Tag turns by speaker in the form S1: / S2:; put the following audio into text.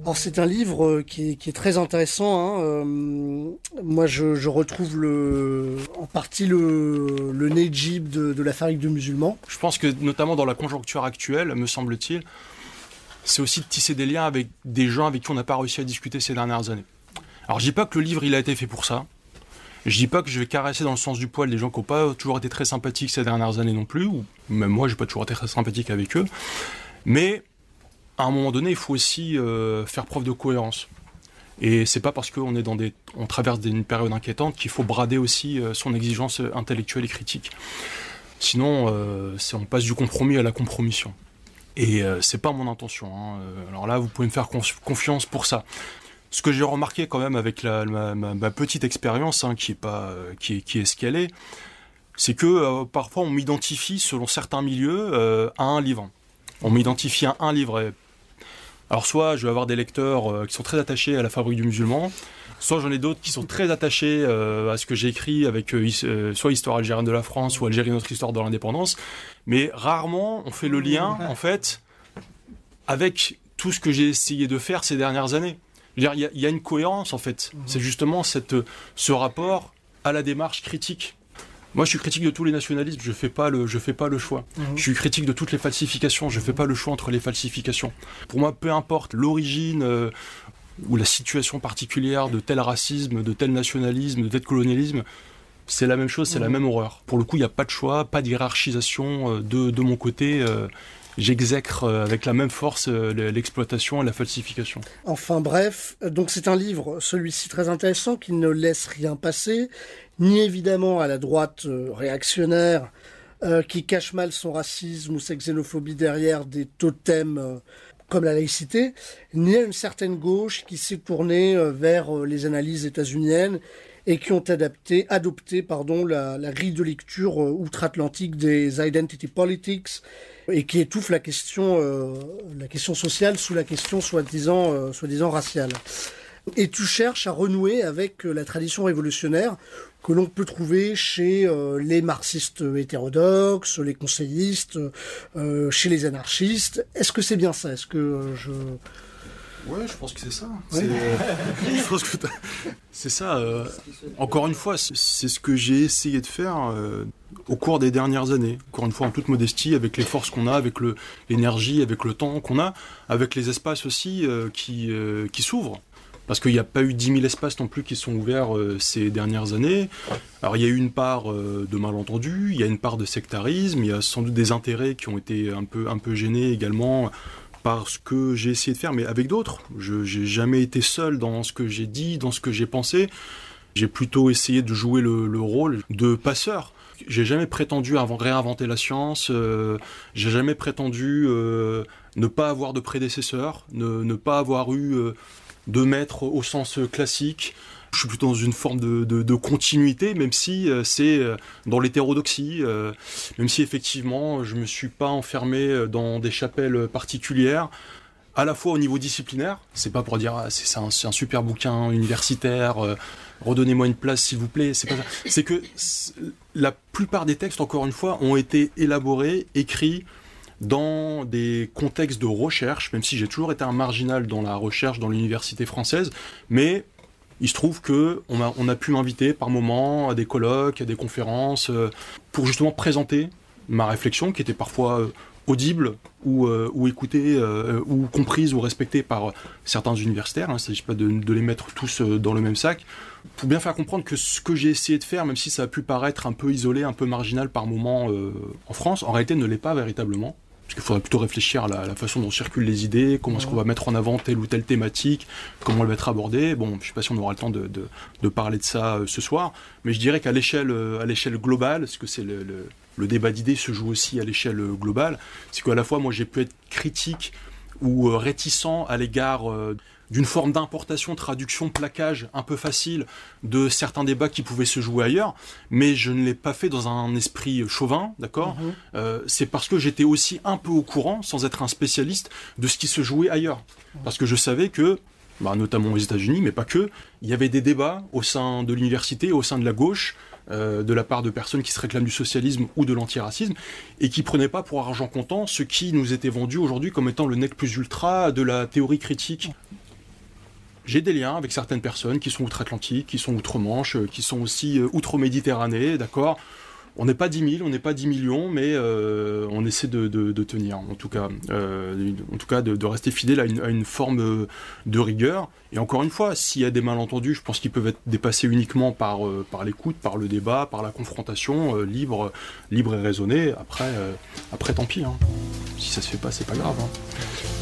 S1: Alors c'est un livre qui est très intéressant, hein. Moi je retrouve en partie le Nedjib de la fabrique de musulmans.
S2: Je pense que notamment dans la conjoncture actuelle, me semble-t-il, c'est aussi de tisser des liens avec des gens avec qui on n'a pas réussi à discuter ces dernières années. Alors je dis pas que le livre il a été fait pour ça. Je dis pas que je vais caresser dans le sens du poil des gens qui n'ont pas toujours été très sympathiques ces dernières années non plus, ou même moi j'ai pas toujours été très sympathique avec eux. Mais à un moment donné, il faut aussi faire preuve de cohérence. Et c'est pas parce on traverse une période inquiétante qu'il faut brader aussi son exigence intellectuelle et critique. Sinon, on passe du compromis à la compromission. Et c'est pas mon intention, hein. Alors là, vous pouvez me faire confiance pour ça. Ce que j'ai remarqué quand même avec ma petite expérience, hein, qui est ce qu'elle est, c'est que parfois on m'identifie selon certains milieux à un livre. On m'identifie à un livre. Alors soit je vais avoir des lecteurs qui sont très attachés à la fabrique du musulman, soit j'en ai d'autres qui sont très attachés à ce que j'ai écrit avec soit Histoire algérienne de la France ou Algérie notre histoire de l'indépendance. Mais rarement on fait le lien en fait avec tout ce que j'ai essayé de faire ces dernières années. Je veux dire, il y a une cohérence en fait. C'est justement ce rapport à la démarche critique. Moi, je suis critique de tous les nationalismes. Je fais pas le choix. Je suis critique de toutes les falsifications. Je fais pas le choix entre les falsifications. Pour moi, peu importe l'origine ou la situation particulière de tel racisme, de tel nationalisme, de tel colonialisme, c'est la même chose, c'est la même horreur. Pour le coup, il n'y a pas de choix, pas d'hiérarchisation de mon côté. J'exècre avec la même force l'exploitation et la falsification.
S1: Enfin bref, donc c'est un livre, celui-ci très intéressant, qui ne laisse rien passer, ni évidemment à la droite réactionnaire, qui cache mal son racisme ou sa xénophobie derrière des totems comme la laïcité, ni à une certaine gauche qui s'est tournée vers les analyses états-uniennes et qui ont adopté la grille de lecture outre-Atlantique des identity politics et qui étouffe la question sociale sous la question soi-disant raciale. Et tu cherches à renouer avec la tradition révolutionnaire que l'on peut trouver chez les marxistes hétérodoxes, les conseillistes, chez les anarchistes. Est-ce que c'est bien ça ? Est-ce que
S2: Ouais, je pense que c'est ça.
S1: Ouais.
S2: Je pense que c'est ça. Encore une fois, c'est ce que j'ai essayé de faire au cours des dernières années. Encore une fois, en toute modestie, avec les forces qu'on a, avec l'énergie, avec le temps qu'on a, avec les espaces aussi qui s'ouvrent. Parce qu'il n'y a pas eu 10 000 espaces non plus qui sont ouverts ces dernières années. Alors il y a eu une part de malentendus, il y a une part de sectarisme, il y a sans doute des intérêts qui ont été un peu gênés également par ce que j'ai essayé de faire, mais avec d'autres. J'ai jamais été seul dans ce que j'ai dit, dans ce que j'ai pensé. J'ai plutôt essayé de jouer le rôle de passeur. J'ai jamais prétendu réinventer la science. J'ai jamais prétendu ne pas avoir de prédécesseurs, ne pas avoir eu de maître au sens classique. Je suis plutôt dans une forme de continuité, même si c'est dans l'hétérodoxie, même si effectivement je me suis pas enfermé dans des chapelles particulières, à la fois au niveau disciplinaire, c'est pas pour dire c'est un super bouquin universitaire, redonnez-moi une place s'il vous plaît, c'est pas ça. C'est que la plupart des textes, encore une fois, ont été élaborés, écrits dans des contextes de recherche, même si j'ai toujours été un marginal dans la recherche dans l'université française, mais il se trouve qu'on a pu m'inviter par moments à des colloques, à des conférences, pour justement présenter ma réflexion, qui était parfois audible ou écoutée, ou comprise ou respectée par certains universitaires. Il ne s'agit pas de les mettre tous dans le même sac, pour bien faire comprendre que ce que j'ai essayé de faire, même si ça a pu paraître un peu isolé, un peu marginal par moments en France, en réalité ne l'est pas véritablement. Parce qu'il faudrait plutôt réfléchir à la façon dont circulent les idées, comment est-ce qu'on va mettre en avant telle ou telle thématique, comment elle va être abordée. Bon, je ne sais pas si on aura le temps de parler de ça ce soir, mais je dirais qu'à l'échelle globale, parce que c'est le débat d'idées se joue aussi à l'échelle globale, c'est qu'à la fois, moi, j'ai pu être critique ou réticent à l'égard d'une forme d'importation, traduction, plaquage un peu facile de certains débats qui pouvaient se jouer ailleurs, mais je ne l'ai pas fait dans un esprit chauvin, d'accord ? C'est parce que j'étais aussi un peu au courant, sans être un spécialiste, de ce qui se jouait ailleurs. Parce que je savais que, notamment aux États-Unis, mais pas que, il y avait des débats au sein de l'université, au sein de la gauche, de la part de personnes qui se réclament du socialisme ou de l'antiracisme, et qui prenaient pas pour argent comptant ce qui nous était vendu aujourd'hui comme étant le nec plus ultra de la théorie critique. j'ai des liens avec certaines personnes qui sont outre-Atlantique, qui sont outre-Manche, qui sont aussi outre-Méditerranée, d'accord ? On n'est pas 10 000, on n'est pas 10 millions, mais on essaie de tenir, en tout cas de rester fidèle à une forme de rigueur. Et encore une fois, s'il y a des malentendus, je pense qu'ils peuvent être dépassés uniquement par l'écoute, par le débat, par la confrontation libre et raisonnée. Après tant pis. Hein. Si ça se fait pas, c'est pas grave. Hein.